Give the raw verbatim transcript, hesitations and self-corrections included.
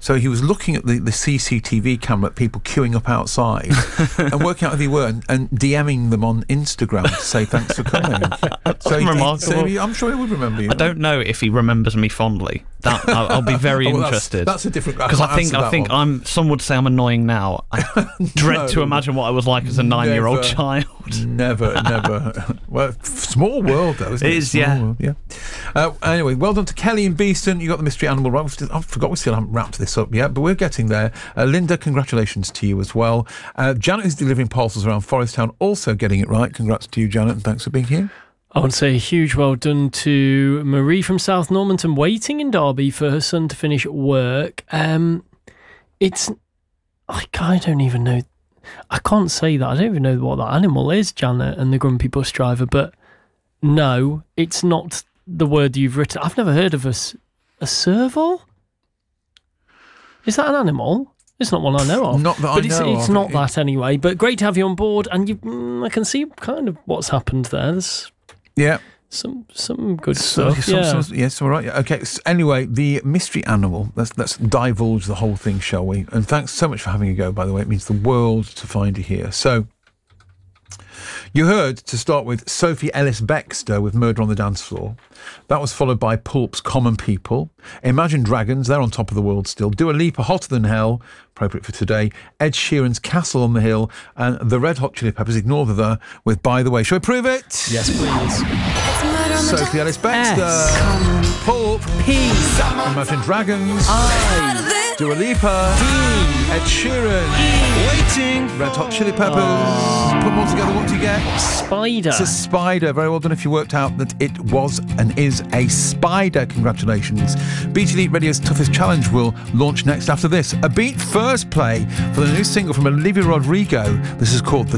So he was looking at the, the C C T V camera at people queuing up outside and working out who they were and, and DMing them on Instagram to say thanks for coming. So he, Remarkable. so he, I'm sure he would remember you. I don't know if he remembers me fondly. That I'll, I'll be very oh, well, interested. That's, that's a different. Because I, I think I think one. I'm. Some would say I'm annoying now. I dread No. to imagine what I was like as a nine-year-old Never. child. Never, never. Well, small world though, isn't it? It is, Small yeah. world, yeah. Uh, anyway, well done to Kelly and Beeston. You got the mystery animal right. Still, I forgot we still haven't wrapped this up yet, but we're getting there. Uh, Linda, congratulations to you as well. Uh, Janet, who's delivering parcels around Forest Town, also getting it right. Congrats to you, Janet, and thanks for being here. I want to say a huge well done to Marie from South Normanton, waiting in Derby for her son to finish work. Um, it's, I, I don't even know, I can't say that. I don't even know what that animal is, Janet and the grumpy bus driver, but no, it's not the word you've written. I've never heard of a, s- a serval. Is that an animal? It's not one I know of. Not that but I it's, know it's of. not that anyway. But great to have you on board, and you, mm, I can see kind of what's happened there. There's Yeah. some some good So, stuff. some- yeah. some- yes, all right. yeah, Okay. So anyway, the mystery animal. Let's let's divulge the whole thing, shall we? And thanks so much for having a go. By the way, it means the world to find you here. So. You heard, to start with, Sophie Ellis-Bextor with Murder on the Dance Floor. That was followed by Pulp's Common People. Imagine Dragons, they're on top of the world still. Dua Lipa, Hotter Than Hell, appropriate for today. Ed Sheeran's Castle on the Hill. And the Red Hot Chili Peppers, ignore the the, with By the Way. Shall we prove it? Yes, please. Sophie Ellis-Bextor. S. Pulp. P. Imagine Dragons. I. Dua Lipa. D. Ed Sheeran. Waiting. Red Hot Chili Peppers. Put them all together, what do you get? Spider. It's a spider. Very well done if you worked out that it was and is a spider. Congratulations. Beat Elite Radio's Toughest Challenge will launch next after this. A Beat First play for the new single from Olivia Rodrigo. This is called The